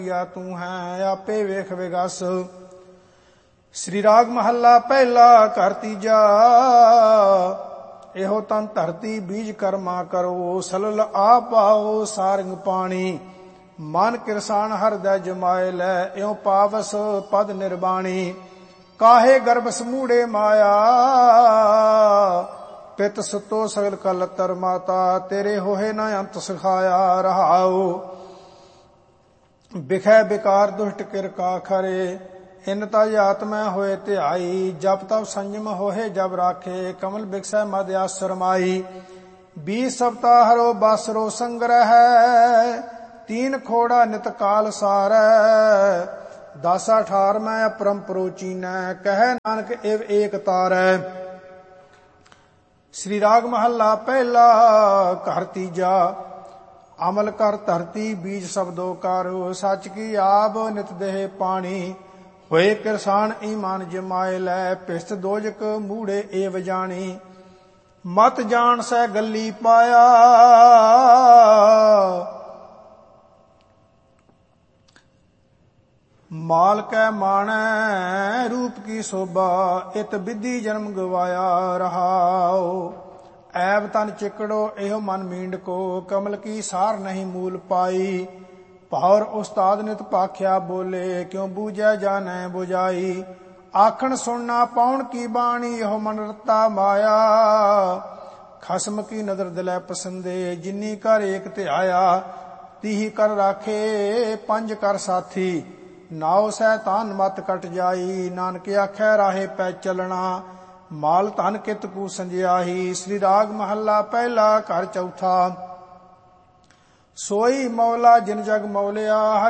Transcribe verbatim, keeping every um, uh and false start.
ਤੂੰ ਹੈ ਆਪੇ ਵੇਖ ਵਿਗਸ। ਸ੍ਰੀ ਰਾਗ ਮਹੱਲਾ ਪਹਿਲਾ ਘਰ ਤੀਜਾ। ਇਹੋ ਤਨ ਧਰਤੀ ਬੀਜ ਕਰਮਾ ਕਰੋ, ਸਲਲ ਆ ਪਾਓ ਸਾਰੰਗ ਪਾਣੀ। ਮਨ ਕਿਰਸਾਨ ਹਰਦੈ ਜਮਾਏ ਲੈ, ਇਉ ਪਾਵਸ ਪਦ ਨਿਰਬਾਣੀ। ਕਾਹੇ ਗਰਭ ਸਮੂੜੇ ਮਾਇਆ, ਪਿਤ ਸੁਤੋ ਸਗਲ ਕਲਤਰ ਮਾਤਾ। ਤੇਰੇ ਹੋਏ ਨਾ ਅੰਤ ਸਿਖਾਇਆ ਰਹਾਉ, ਬਿਖੈ ਬਿਕਾਰ ਦੁਸ਼ਟ ਕਿਰਕਾ ਖਰੇ। ਇਨ ਤਜ ਆਤਮੈ ਹੋਏ ਧਿਆਈ, ਜਪ ਤਪ ਸੰਜਮ ਹੋਏ ਜਬ ਰਾਖੇ। ਕਮਲ ਬਿਕਸੈ ਮਦ ਆਸਰ ਮਾਈ, ਬੀਸ ਸਪਤਾ ਹਰੋ ਬਾਸਰੋ ਸੰਗ੍ਰਹਿ। ਤੀਨ ਖੋੜਾ ਨਿਤ ਕਾਲ ਸਾਰੈ, ਦਸ ਅਠਾਰ ਮੈਂ ਅਪਰੰਪਰੋ ਚੀਨੈ। ਕਹਿ ਨਾਨਕ ਇਵ ਏਕ ਤਾਰੈ। ਸ੍ਰੀ ਰਾਗ ਮਹੱਲਾ ਪਹਿਲਾ ਘਰ ਤੀਜਾ। ਅਮਲ ਕਰ ਧਰਤੀ ਬੀਜ ਸਬਦੋ ਕਰ, ਸੱਚ ਕੀ ਆਬ ਨਿਤ ਦੇਹ ਪਾਣੀ। ਹੋਏ ਕਿਰਸਾਨ ਈਮਾਨ ਜਮਾਏ ਲੈ, ਪਿਸਤ ਦੋਜਕ ਮੂੜੇ ਏਵ ਜਾਣੀ। ਮਤ ਜਾਣ ਸੈ ਗੱਲੀ ਪਾਇਆ, ਮਾਲ ਕੈ ਮਾਣੈ ਰੂਪ ਕੀ ਸੋਭਾ। ਇਤ ਵਿਧੀ ਜਨਮ ਗਵਾਇਆ ਰਹਾਉ, ਐਬ ਤਨ ਚਿਕੜੋ ਇਹੋ ਮਨ ਮੀਂਡ ਕੋ। ਕਮਲ ਕੀ ਸਾਰ ਨਹੀਂ ਮੂਲ ਪਾਈ, ਭੌਰ ਉਸਤਾਦ ਨਿਤ ਭਾਖਿਆ ਬੋਲੇ। ਕਿਉ ਬੂਝੈ ਜਾਣੈ ਬੁਝਾਈ, ਆਖਣ ਸੁਣਨਾ ਪਾਉਣ ਕੀ ਬਾਣੀ। ਇਹੋ ਮਨ ਰਤਾ ਮਾਇਆ, ਖਸਮ ਕੀ ਨਦਰ ਦਿਲੈ ਪਸੰਦੇ। ਜਿਨੀ ਕਰ ਏਕ ਧਿਆਇਆ, ਤੀਹ ਕਰ ਰਾਖੇ ਪੰਜ ਕਰ ਸਾਥੀ। ਨਾਉ ਸੈਤਾਨ ਮਤ ਕਟ ਜਾਈ, ਨਾਨਕ ਆਖੈ ਰਾਹੇ ਪੈ ਚੱਲਣਾ। ਮਾਲ ਧਨ ਕਿਤ ਕੂ ਸੰਜਿਆਹੀ। ਸ੍ਰੀ ਰਾਗ ਮਹੱਲਾ ਪਹਿਲਾ ਘਰ ਚੌਥਾ। ਸੋਈ ਮੌਲਾ ਜਿਨ ਜਗ ਮੌਲਿਆ,